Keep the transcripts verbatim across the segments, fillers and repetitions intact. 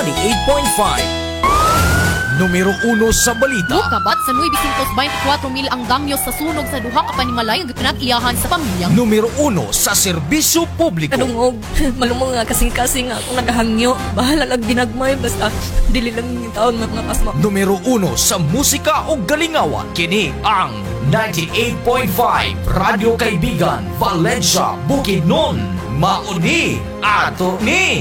ninety-eight point five. Numero uno sa balita. Kabat sa nueve twenty-four mil ang damyo sa sunog sa duha ka panimalay ang pinag-iyahan sa pamilya. Numero uno sa serbisyo publiko. Kadungog, malumong nga kasing-kasing nga akong nagahangyo. Bahala lang ginagmay, basta dili lang yung taon mga pasma. Numero uno sa musika o galingawan. Kini ang ninety-eight point five Radio Kaibigan, Valencia, Bukidnon. Mauni ato ni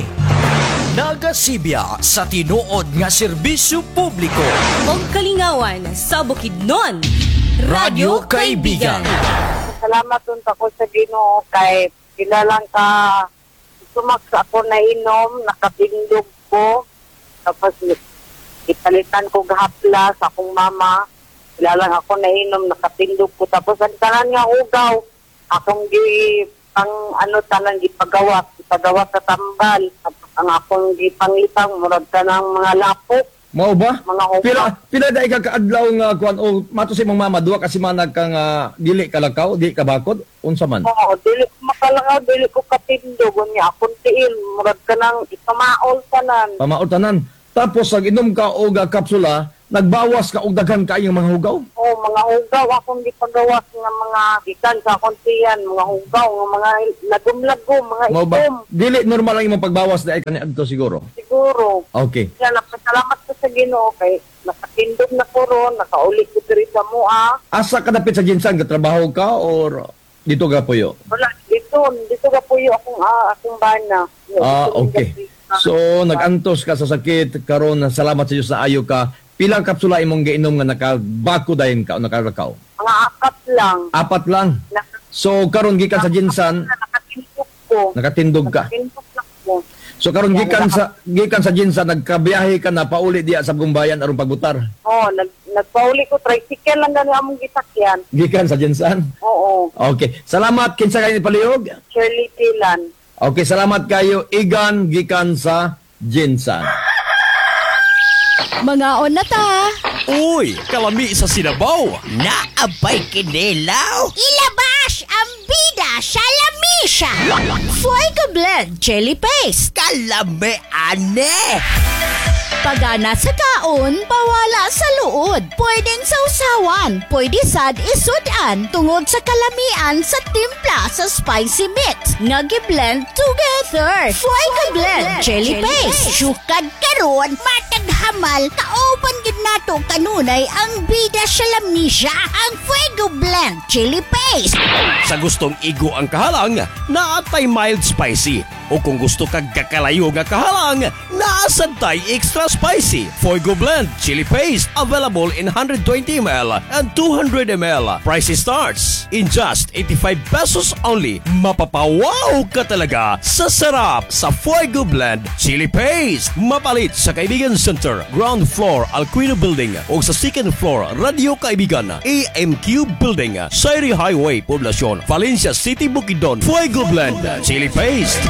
nagasibya sa tinuod nga serbisyo publiko. Og kalingawan sa Bukidnon, Radio Kaibigan. Salamat unta ko sa Ginoo kay kilalang ka sumaksa ako na inom, nakatindog ko. Tapos ipalitan ko gahapla sa akong mama. Kilalang ako na inom, nakatindog ko. Tapos ang tanan nga ugaw, akong gi ang ano tanan gipagawas, gipagawas sa tambal. Ang akong gipanglitang murag ka ng mga lapok. Mao ba? Mga upa. Pila pila dai ka kaadlaw nga kuan o mato si mong mama duha kasi manag ka nga dili ka lakaw, di ka bakod unsa man? Oo, dili ko makalangaw, dili ko katindog unya akong tiil murag ka ng ikamaol tanan. Pamaot tanan. Tapos pag inom ka og ah, kapsula, nagbawas ka og daghan kaayong mga hugaw. Oh, mga hugaw akong gipagawas nga mga gikan sa akong tiyan, mga hugaw nga mga lagom-lagom, mga Mao ba? itom. Dili normal lang imong pagbawas dai kaniadto siguro. Siguro. Okay. Kaya napasalamat ko sa Ginoo kay nakatindog na ko ron, nakaulit ko diri sa mua. Asa ka dapit sa ginsan ka trabaho ka or dito ka puyo? Wala dito, dito ka po yung akong ah, akong bana. Ah, Dito okay. dito sa- So nag-antos ka sa sakit karon salamat sa Dios na ayo ka. Pilang kapsula imong giinom nga nakabako dayon ka o nakalakaw? Mga akat lang. Apat lang. Nak- So karon gikan sa ginsan, nakatindog ko. nakatindog ka. Nakatindog lang ko. So karon gikan sa gikan sa ginsan nagkabiyahe ka na pauli diya sa Gumbayan aron pagbutar. Oh, nag nagpauli ko tricycle lang gani among gisakyan. Gikan sa ginsan. Oo. Okay. Salamat kinsa kayo palihog. Shirley Tilan. Okay, salamat kayo Igan gikan sa ginsan. Mga on na ta. Uy, kalami sa Sinabaw. Naabay kinilaw. Ilabas ang bida sa lamisa. Fuego Blend Chili Paste. Kalami ane. Pagana sa kaon, pawala sa luod. Pwedeng sausawan, pwede sad isudan tungod sa kalamian sa timpla sa spicy mix. Nagi-blend together. Fuego Blend Chili Paste. Sukad karon, matag hamal, kaopan gid nato kanunay ang bida sa lamisa, ang Fuego Blend Chili Paste. Sa gustong igo ang kahalang, naatay mild spicy. O kung gusto kag kakalayo nga kahalang, naasantay extra spicy. Fuego Blend Chili Paste available in one hundred twenty milliliters and two hundred milliliters. Price starts in just eighty-five pesos only. Mapapawaw ka talaga sa sarap sa Fuego Blend Chili Paste. Mapalit sa Kaibigan Center, ground floor Alquino Building o sa second floor Radio Kaibigan, A M Q Building, Sairi Highway, Poblacion, Valencia City, Bukidnon. Fuego Blend Chili Paste.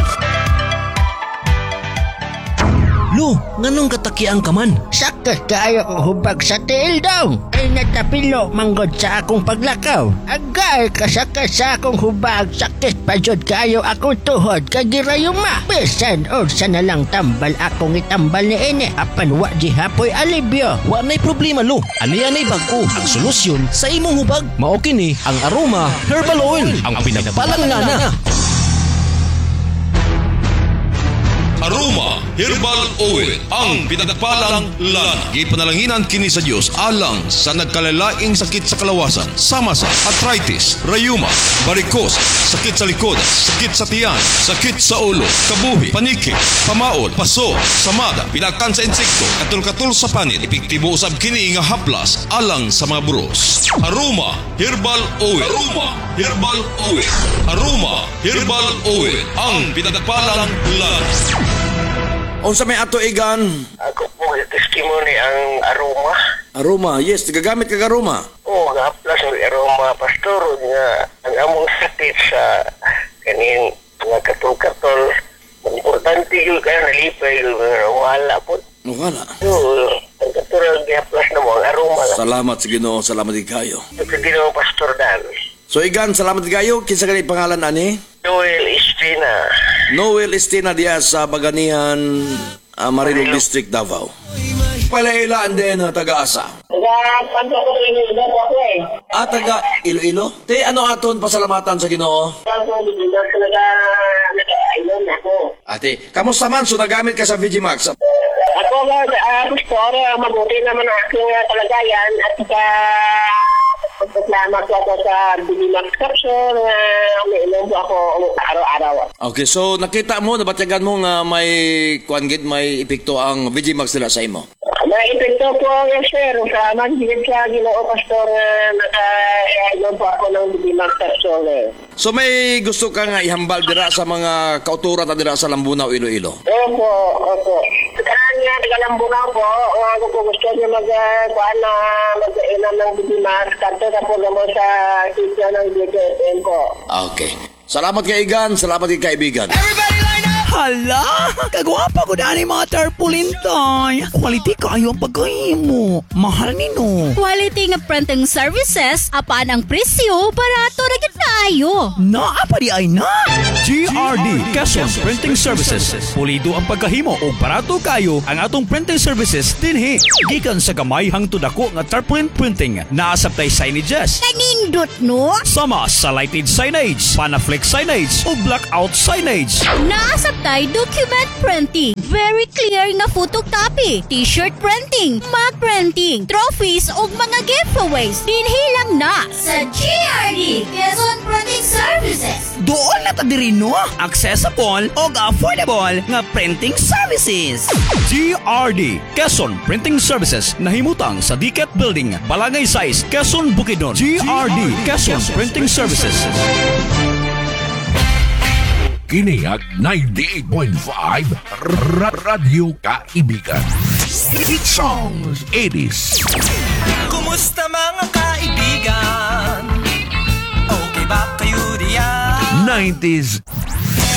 Lo, nganong katakian ka man? Sakit kaayo ko hubag sa tiil daw. Ay natapilo manggod sa akong paglakaw. Agay kasakit sa akong hubag. Sakit pa jud kaayo akong tuhod kagirayuma. Bisan o sa nalang tambal akong itambal ni ine. Apan wa di hapoy alibyo. Wa nay problema lo. Ani-anay bag-o ang solusyon sa imong hubag. Mao kini ang Aroma Herbal Oil, ang pinagpalangana. Aroma Herbal Oil, ang pinagpalang lana. Ipanalanginan kini sa Dios alang sa nagkalalaing sakit sa kalawasan, sama sa arthritis, rayuma, varicose, sakit sa likod, sakit sa tiyan, sakit sa ulo, kabuhi, paniki, pamaol, paso, samada, pinakan sa insekto, katul-katul sa panit, epektibo usab kini nga haplas alang sa mga buros. Aroma Herbal Oil. Aroma Herbal Oil. Aroma Herbal Oil, ang pinagpalang lana. Unsa may ato Igan? Ako po testimony ang aroma. Aroma, yes, gagamit kag aroma. Oo, nga plus ang aroma pastor nga ang among sakit sa kaning mga katol-katol. Importante yun kaya nalipay yun wala po. Wala. Oo, ang katulad nga plus na mo ang aroma lang. Salamat sa Ginoo, salamat kayo. Ito ginawang pastor Dan. So Igan, salamat kayo. Kinsa kanay pangalan ani? Joel Estina. Noel Estina diya sa Baganian ah, Marilog District, Davao. Palailaan din na taga-asa. Nagpanto ko rin yung iba ako eh. Ah, taga Iloilo? Te, ano aton pasalamatan sa Ginoo? Ako, hindi na talaga nag-ailan ako. Ate, kamusta man? So nagamit ka sa Vigimax? Ako nga, uh, pastor, uh, mabuti naman ang aking uh, kalagayan at saka pagpaslamat ko ako sa Bilimax Capsule na uh, umiinom po ako araw-araw. Okay, so nakita mo, nabatyagan mo nga may kuangit, may epekto ang Vigimax nila sa imo? May epekto po, yes sir. Salamat din sa Ginoo, pastor, uh, naka-inom po ako ng Bilimax Capsule. Eh. So may gusto ka nga ihambal dira sa mga kauturan na dira sa Lambunaw, Iloilo? Opo, opo. Saan nga, taga-Lambunaw po, uh, kung po gusto niyo mag-kuhan na mag-inom ng Bilimax, kanto na po naman sa sityo ng D T S M po. Okay. Salamat kay Igan, salamat kay kaibigan. Hala! Kagwapa ko daan mga tarpaulin, tay. Quality kayo ang pagkahimo. Mahal nino. Quality nga printing services, apaan ang presyo, barato ra gid kaayo. Naa pa di ay na. G R D Quezon Printing Services. Pulido ang pagkahimo o barato kayo ang atong printing services dinhi. Gikan sa gamay hangtod ako nga tarpaulin printing. Naasabtay signages. Kanindot no? Sama sa lighted signage, panaflex signage o blackout signage. Naasabtay document printing, very clear nga photocopy, t-shirt printing, mug printing, trophies ug mga giveaways. Dinhi lang na sa G R D Quezon Printing Services. Doon na ta diri no. Accessible o affordable nga printing services. G R D Quezon Printing Services nahimutang sa Diket Building, Balangay Size, Quezon, Bukidnon. G R D Quezon Printing Services. Kiniag ninety-eight point five R- Radyo Kaibigan. Hit songs eighties. Kumusta mga kaibigan? Okay ba kayo diyan? nineties